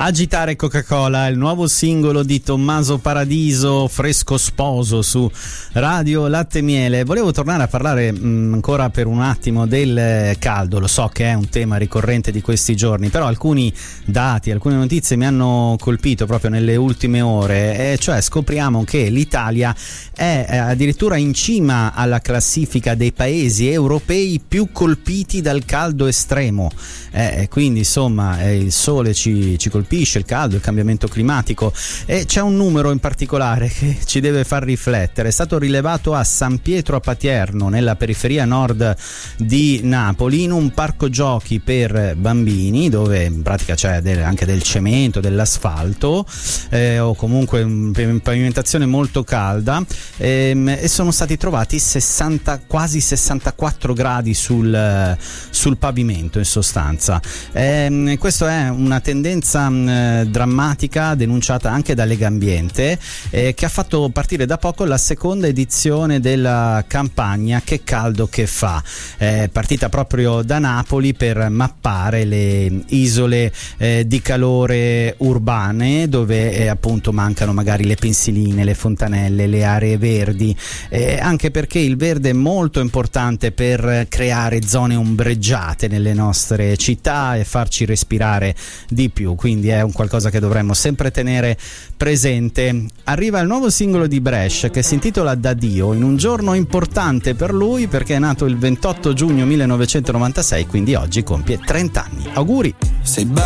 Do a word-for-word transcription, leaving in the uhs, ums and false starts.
Agitare Coca-Cola, il nuovo singolo di Tommaso Paradiso, Fresco Sposo, su Radio Latte Miele. Volevo tornare a parlare mh, ancora per un attimo del caldo. Lo so che è un tema ricorrente di questi giorni, però alcuni dati, alcune notizie mi hanno colpito proprio nelle ultime ore, e cioè scopriamo che l'Italia è addirittura in cima alla classifica dei paesi europei più colpiti dal caldo estremo. Eh, quindi insomma eh, il sole ci, ci colpisce, il caldo, il cambiamento climatico, e c'è un numero in particolare che ci deve far riflettere. È stato rilevato a San Pietro a Patierno, nella periferia nord di Napoli, in un parco giochi per bambini, dove in pratica c'è del, anche del cemento, dell'asfalto eh, o comunque una pavimentazione molto calda, ehm, e sono stati trovati sessanta, quasi sessantaquattro gradi sul, sul pavimento in sostanza. Eh, questa è una tendenza mh, drammatica denunciata anche da Legambiente, eh, che ha fatto partire da poco la seconda edizione della campagna Che caldo che fa, eh, partita proprio da Napoli per mappare le isole eh, di calore urbane, dove eh, appunto mancano magari le pensiline, le fontanelle, le aree verdi, eh, anche perché il verde è molto importante per creare zone ombreggiate nelle nostre città e farci respirare di più, quindi è un qualcosa che dovremmo sempre tenere presente. Arriva il nuovo singolo di Bresh che si intitola Da Dio, in un giorno importante per lui perché è nato il ventotto giugno millenovecentonovantasei, quindi oggi compie trenta anni. Auguri! Sei